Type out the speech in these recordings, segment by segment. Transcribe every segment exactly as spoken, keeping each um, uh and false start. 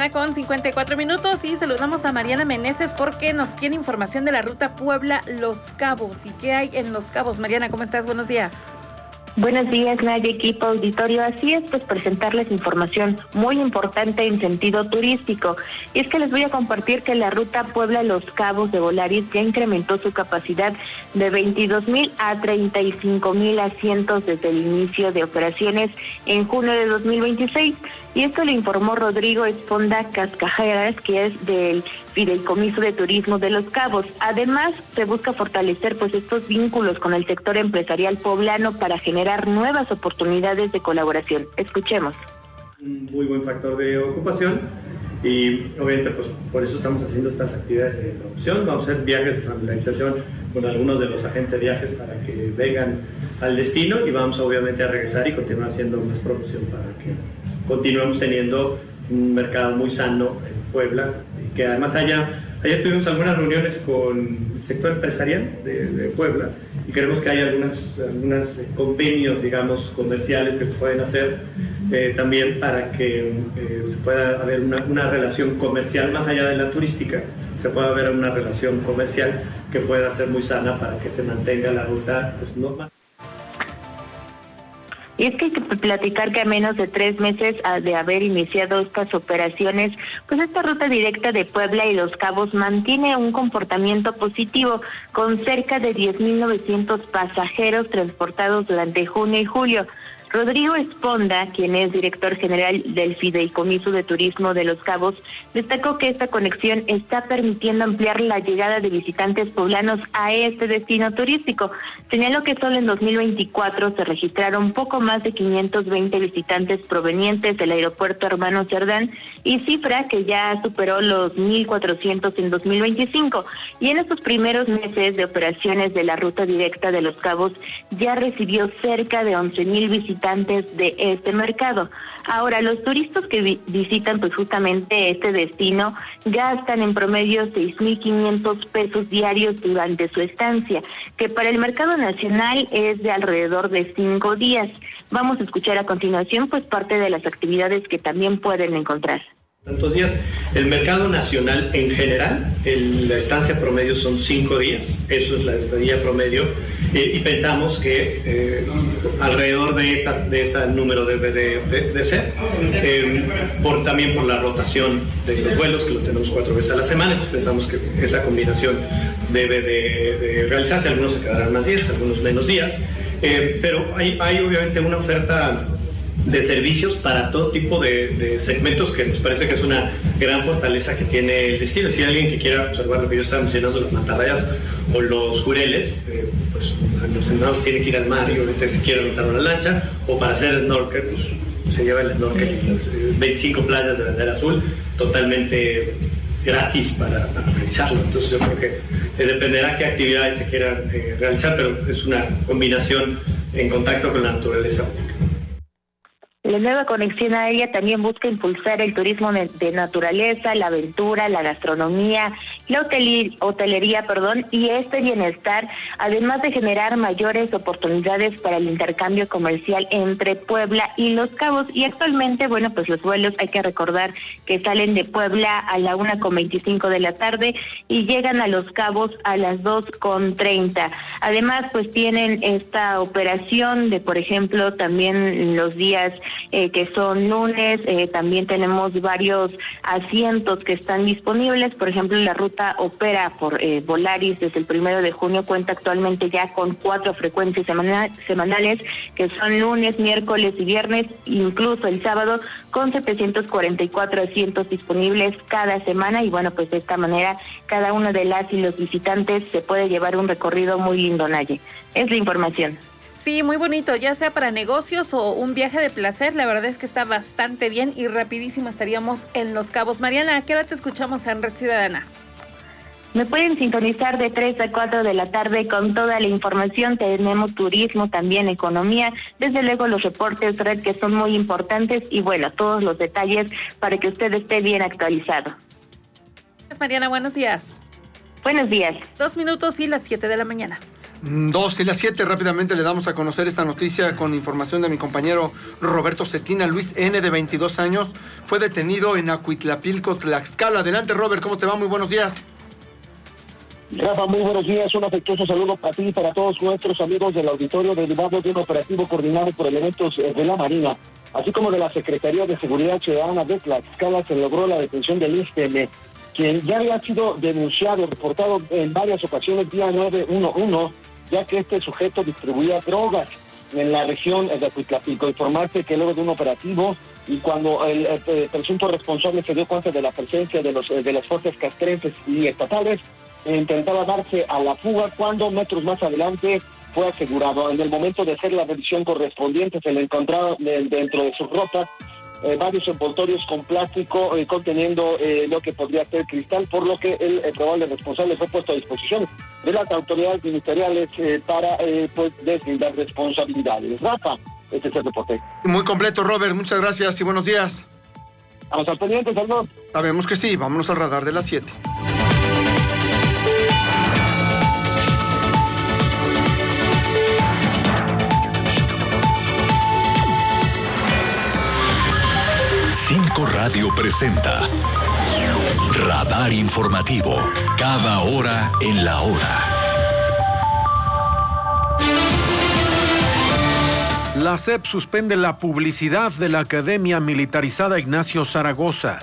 mañana con cincuenta y cuatro minutos y saludamos a Mariana Meneses porque nos tiene información de la ruta Puebla-Los Cabos. ¿Y qué hay en Los Cabos? Mariana, ¿cómo estás? Buenos días. Buenos días, Nadia, equipo auditorio. Así es, pues presentarles información muy importante en sentido turístico. Y es que les voy a compartir que la ruta Puebla-Los Cabos de Volaris ya incrementó su capacidad de veintidós mil a treinta y cinco mil asientos desde el inicio de operaciones en junio de dos mil veintiséis. Y esto lo informó Rodrigo Esponda Cascajeras, que es del Fideicomiso de Turismo de Los Cabos. Además, se busca fortalecer pues estos vínculos con el sector empresarial poblano para generar nuevas oportunidades de colaboración. Escuchemos. Un muy buen factor de ocupación y obviamente pues por eso estamos haciendo estas actividades de promoción. Vamos a hacer viajes de familiarización con algunos de los agentes de viajes para que vengan al destino y vamos obviamente a regresar y continuar haciendo más promoción para que continuemos teniendo un mercado muy sano en Puebla y que además haya, ayer tuvimos algunas reuniones con el sector empresarial de, de Puebla y queremos que haya algunas, algunas convenios, digamos, comerciales que se pueden hacer eh, también para que eh, se pueda haber una, una relación comercial más allá de la turística, se pueda haber una relación comercial que pueda ser muy sana para que se mantenga la ruta pues, no más. Y es que hay que platicar que a menos de tres meses de haber iniciado estas operaciones, pues esta ruta directa de Puebla y Los Cabos mantiene un comportamiento positivo con cerca de diez mil novecientos pasajeros transportados durante junio y julio. Rodrigo Esponda, quien es director general del Fideicomiso de Turismo de Los Cabos, destacó que esta conexión está permitiendo ampliar la llegada de visitantes poblanos a este destino turístico. Señaló que solo en dos mil veinticuatro se registraron poco más de quinientos veinte visitantes provenientes del aeropuerto Hermano Cerdán y cifra que ya superó los mil cuatrocientos en dos mil veinticinco. Y en estos primeros meses de operaciones de la ruta directa de Los Cabos ya recibió cerca de once mil visitantes de este mercado. Ahora, los turistas que vi- visitan pues justamente este destino gastan en promedio seis mil quinientos pesos diarios durante su estancia, que para el mercado nacional es de alrededor de cinco días. Vamos a escuchar a continuación pues parte de las actividades que también pueden encontrar. Tantos días. El mercado nacional en general, el, la estancia promedio son cinco días, eso es la estadía promedio, eh, y pensamos que eh, alrededor de esa de ese número debe de, de, de ser, eh, por, también por la rotación de los vuelos, que lo tenemos cuatro veces a la semana, entonces pensamos que esa combinación debe de, de realizarse, algunos se quedarán más días, algunos menos días, eh, pero hay, hay obviamente una oferta de servicios para todo tipo de, de segmentos que nos parece que es una gran fortaleza que tiene el destino. Si hay alguien que quiera observar lo que yo estaba mencionando, los mantarrayas o los jureles, eh, pues los senadores tienen que ir al mar y ahorita si quieren montar una lancha, o para hacer snorkel, pues se lleva el snorkel, pues, veinticinco playas de bandera azul, totalmente gratis para, para realizarlo. Entonces yo creo que eh, dependerá qué actividades se quieran eh, realizar, pero es una combinación en contacto con la naturaleza única. La nueva conexión aérea también busca impulsar el turismo de naturaleza, la aventura, la gastronomía, la hotelir, hotelería, perdón, y este bienestar, además de generar mayores oportunidades para el intercambio comercial entre Puebla y Los Cabos. Y actualmente, bueno, pues los vuelos hay que recordar que salen de Puebla a la una con veinticinco de la tarde y llegan a Los Cabos a las dos con treinta. Además, pues tienen esta operación de, por ejemplo, también los días Eh, que son lunes, eh, también tenemos varios asientos que están disponibles. Por ejemplo, la ruta opera por eh, Volaris desde el primero de junio, cuenta actualmente ya con cuatro frecuencias semana, semanales, que son lunes, miércoles y viernes, incluso el sábado, con setecientos cuarenta y cuatro asientos disponibles cada semana. Y bueno, pues de esta manera cada uno de las y los visitantes se puede llevar un recorrido muy lindo, Naye. Es la información. Sí, muy bonito, ya sea para negocios o un viaje de placer, la verdad es que está bastante bien y rapidísimo estaríamos en Los Cabos. Mariana, ¿a qué hora te escuchamos en Red Ciudadana? Me pueden sintonizar de tres a cuatro de la tarde con toda la información. Tenemos turismo, también economía, desde luego los reportes Red que son muy importantes y bueno, todos los detalles para que usted esté bien actualizado. Mariana, buenos días. Buenos días. Dos minutos y las siete de la mañana. doce y las siete, rápidamente le damos a conocer esta noticia con información de mi compañero Roberto Cetina. Luis N., de veintidós años, fue detenido en Acuitlapilco, Tlaxcala. Adelante, Robert, ¿cómo te va? Muy buenos días. Rafa, muy buenos días. Un afectuoso saludo para ti y para todos nuestros amigos del auditorio, derivado de un operativo coordinado por elementos de la Marina, así como de la Secretaría de Seguridad Ciudadana de Tlaxcala. Se logró la detención de Luis N., quien ya había sido denunciado, reportado en varias ocasiones vía nueve uno uno, ya que este sujeto distribuía drogas en la región de Acuitlapilco. Informarse que luego de un operativo y cuando el, el, el presunto responsable se dio cuenta de la presencia de los de las fuerzas castrenses y estatales, intentaba darse a la fuga cuando metros más adelante fue asegurado. En el momento de hacer la revisión correspondiente se le encontraba dentro de sus ropas eh, varios envoltorios con plástico eh, conteniendo eh, lo que podría ser cristal, por lo que el, el probable responsable fue puesto a disposición de las autoridades ministeriales eh, para eh, pues deslindar responsabilidades. Rafa, este es el reporte. Muy completo, Robert, muchas gracias y buenos días. Vamos al pendiente, saludos. Sabemos que sí, vámonos al radar de las siete. Cinco Radio presenta Radar Informativo, cada hora en la hora. La S E P suspende la publicidad de la Academia Militarizada Ignacio Zaragoza.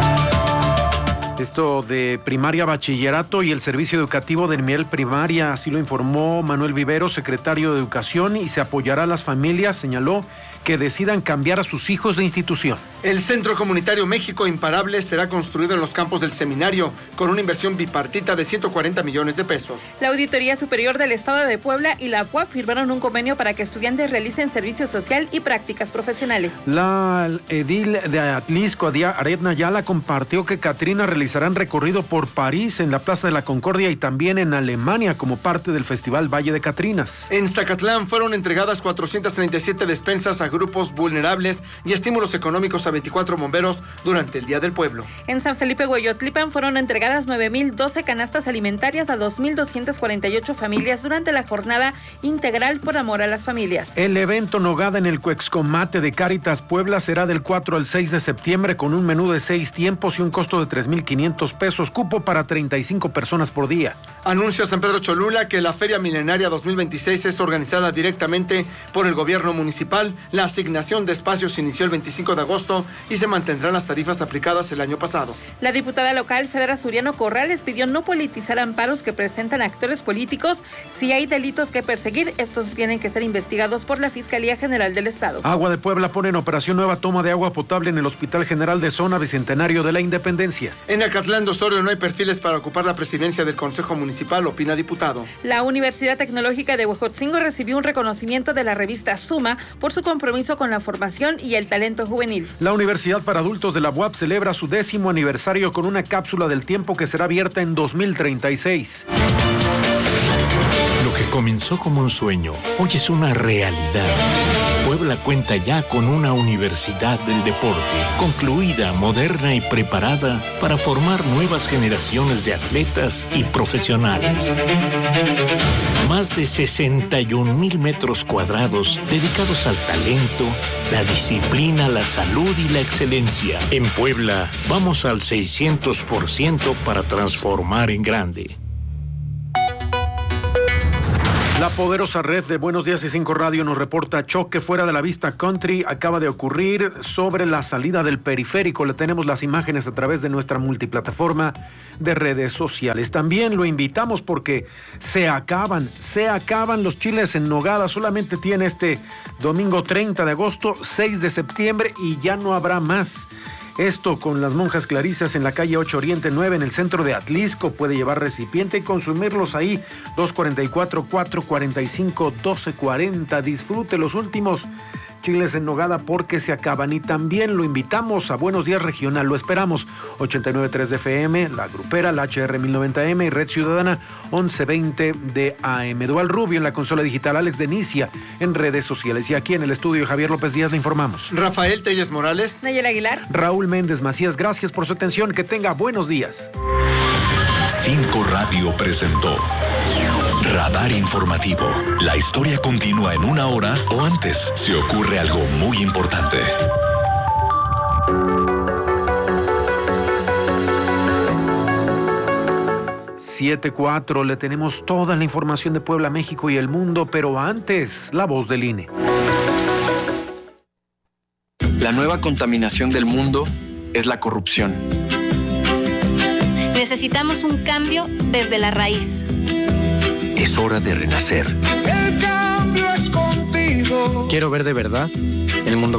Esto de primaria, bachillerato y el servicio educativo de nivel primaria, así lo informó Manuel Vivero, secretario de Educación, y se apoyará a las familias, señaló, que decidan cambiar a sus hijos de institución. El Centro Comunitario México Imparable será construido en los campos del seminario con una inversión bipartita de ciento cuarenta millones de pesos. La Auditoría Superior del Estado de Puebla y la U A P firmaron un convenio para que estudiantes realicen servicio social y prácticas profesionales. La edil de Atlisco, Ariadna Ayala, compartió que Catrina realizarán recorrido por París, en la Plaza de la Concordia y también en Alemania como parte del Festival Valle de Catrinas. En Zacatlán fueron entregadas cuatrocientas treinta y siete despensas a grupos vulnerables y estímulos económicos a veinticuatro bomberos durante el Día del Pueblo. En San Felipe Hueyotlipan fueron entregadas nueve mil doce canastas alimentarias a dos mil doscientas cuarenta y ocho familias durante la jornada integral por amor a las familias. El evento Nogada en el Cuexcomate de Cáritas Puebla será del cuatro al seis de septiembre con un menú de seis tiempos y un costo de tres mil quinientos pesos, cupo para treinta y cinco personas por día. Anuncia San Pedro Cholula que la Feria Milenaria dos mil veintiséis es organizada directamente por el gobierno municipal. La asignación de espacios inició el veinticinco de agosto y se mantendrán las tarifas aplicadas el año pasado. La diputada local Fedra Suriano Corrales pidió no politizar amparos que presentan actores políticos. Si hay delitos que perseguir, estos tienen que ser investigados por la Fiscalía General del Estado. Agua de Puebla pone en operación nueva toma de agua potable en el Hospital General de Zona Bicentenario de la Independencia. En Acatlán de Osorio no hay perfiles para ocupar la presidencia del Consejo Municipal, opina diputado. La Universidad Tecnológica de Huejotzingo recibió un reconocimiento de la revista Suma por su compromiso con la formación y el talento juvenil. La Universidad para Adultos de la U A P celebra su décimo aniversario con una cápsula del tiempo que será abierta en dos mil treinta y seis. Lo que comenzó como un sueño, hoy es una realidad. Puebla cuenta ya con una universidad del deporte, concluida, moderna y preparada para formar nuevas generaciones de atletas y profesionales. Más de sesenta y un mil metros cuadrados dedicados al talento, la disciplina, la salud y la excelencia. En Puebla, vamos al seiscientos por ciento para transformar en grande. La poderosa red de Buenos Días y Cinco Radio nos reporta choque fuera de la Vista Country. Acaba de ocurrir sobre la salida del periférico. Le tenemos las imágenes a través de nuestra multiplataforma de redes sociales. También lo invitamos porque se acaban, se acaban los chiles en nogada. Solamente tiene este domingo treinta de agosto, seis de septiembre y ya no habrá más. Esto con las monjas clarisas en la calle ocho Oriente nueve en el centro de Atlisco. Puede llevar recipiente y consumirlos ahí. dos cuarenta y cuatro, cuatro cuarenta y cinco, doce cuarenta. Disfrute los últimos chiles en nogada porque se acaban. Y también lo invitamos a Buenos Días Regional. Lo esperamos. ochenta y nueve punto tres de F M, La Grupera, la H R mil noventa M y Red Ciudadana once veinte de A M. Dual Rubio en la consola digital, Alex Denicia en redes sociales. Y aquí en el estudio Javier López Díaz le informamos. Rafael Telles Morales. Nayel Aguilar. Raúl Méndez Macías, gracias por su atención. Que tenga buenos días. Cinco Radio presentó Radar informativo. La historia continúa en una hora o antes si ocurre algo muy importante. siete cuatro, le tenemos toda la información de Puebla, México y el mundo, pero antes, la voz del I N E. La nueva contaminación del mundo es la corrupción. Necesitamos un cambio desde la raíz. Es hora de renacer. El cambio es contigo. Quiero ver de verdad el mundo